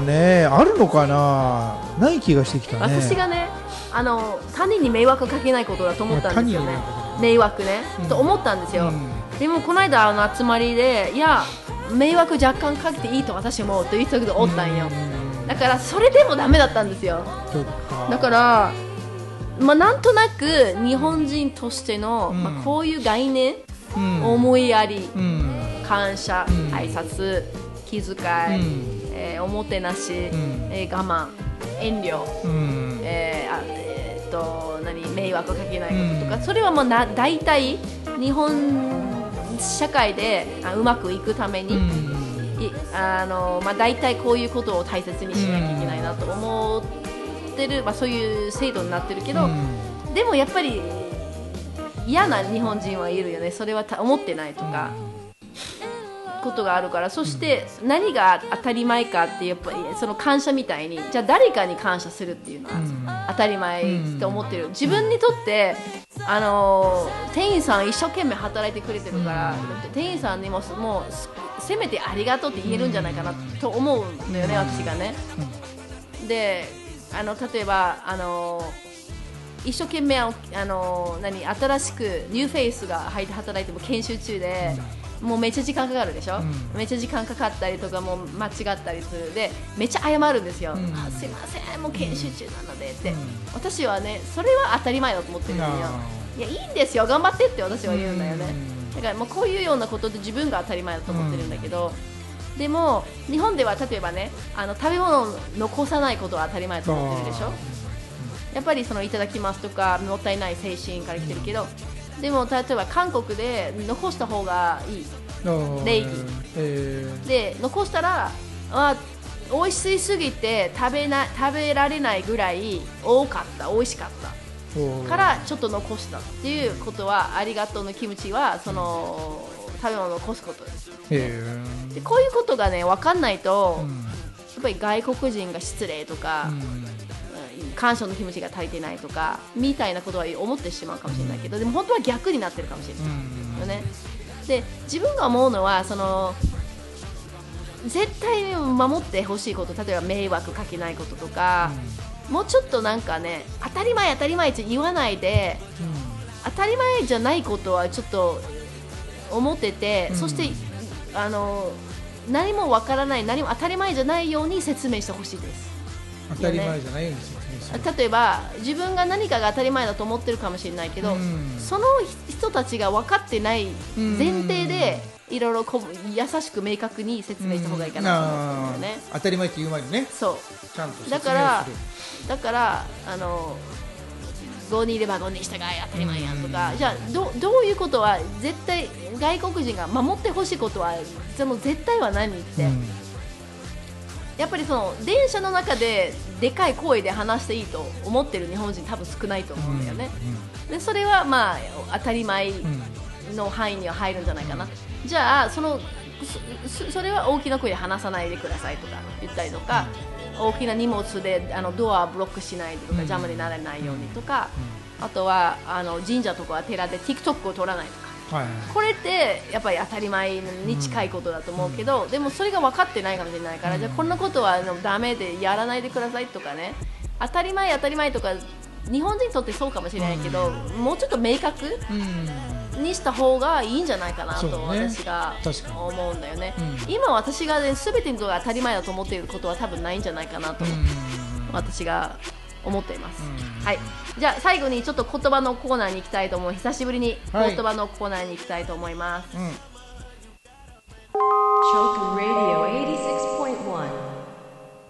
うね、あるのかな、ない気がしてきたね。 私がね、他人に迷惑かけないことだと思ったんですよね。迷惑ね、と思ったんですよ。でもこの間集まりで、いや迷惑若干かけていいと私思うという人がおったんよ。だからそれでもダメだったんですよ。だからなんとなく日本人としての、こういう概念、思いやり、感謝、挨拶、気遣い、おもてなし、我慢、遠慮、迷惑かけないこととか、それは大体日本社会でうまくいくために、大体こういうことを大切にしなきゃいけないなと思ってる、そういう制度になってるけど、でもやっぱり嫌な日本人はいるよね。それは思ってないとか、ことがあるから。そして何が当たり前かって、やっぱりその感謝みたいに、じゃあ誰かに感謝するっていうのは当たり前って思ってる。自分にとって店員さん一生懸命働いてくれてるから、店員さんにもうせめてありがとうって言えるんじゃないかなと思うんだよね、私がね。で例えば一生懸命新しくニューフェイスが入って働いても研修中で、もうめっちゃ時間かかるでしょ、めっちゃ時間かかったりとか、もう間違ったりするで、めっちゃ謝るんですよ。すいません、もう研修中なのでって、私はね、それは当たり前だと思ってるんですよ。いや、いいんですよ、頑張ってって私は言うんだよね。だからもうこういうようなことで自分が当たり前だと思ってるんだけど、でも日本では例えばね、食べ物を残さないことは当たり前だと思ってるでしょ。やっぱりいただきますとかもったいない精神から来てるけど、でも例えば韓国で残した方がいい礼儀、で残したら美味しすぎて食べられないぐらい多かった、美味しかったからちょっと残したっていうことは、ありがとうの気持ちは食べ物を残すことです。でこういうことがね分かんないと、やっぱり外国人が失礼とか、感謝の気持ちが足りてないとかみたいなことは思ってしまうかもしれないけど、でも本当は逆になってるかもしれないよね。で自分が思うのは、絶対守ってほしいこと、例えば迷惑かけないこととか、もうちょっとなんかね、当たり前って言わないで、当たり前じゃないことはちょっと思ってて、そして何もわからない、何も当たり前じゃないように説明してほしいです。 当たり前じゃないように説明する。 例えば自分が何かが当たり前だと思ってるかもしれないけど、その人たちが分かってない前提でいろいろ優しく明確に説明した方がいいかなと思うんだよね。 当たり前って言う前にね、 そうちゃんと説明をする。 だから5人いれば5人従い当たり前やんとか、じゃあどういうことは絶対外国人が守ってほしいことは絶対は何って、やっぱり電車の中ででかい声で話していいと思ってる日本人多分少ないと思うんだよね。でそれは当たり前の範囲には入るんじゃないかな。じゃあそれは大きな声で話さないでくださいとか言ったりとか、大きな荷物でドアをブロックしないでとか、邪魔にならないようにとか、あとは神社とか寺で TikTok を撮らないとか、これってやっぱり当たり前に近いことだと思うけど、でもそれが分かってないかもしれないから、じゃあこんなことはダメでやらないでくださいとかね、当たり前とか日本人にとってそうかもしれないけど、もうちょっと明確にした方がいいんじゃないかなと私が思うんだよね。今私がね、全てのことが当たり前だと思っていることは多分ないんじゃないかなと私が思っています。はい、じゃあ最後にちょっと言葉のコーナーに行きたいと思う。久しぶりに言葉のコーナーに行きたいと思います。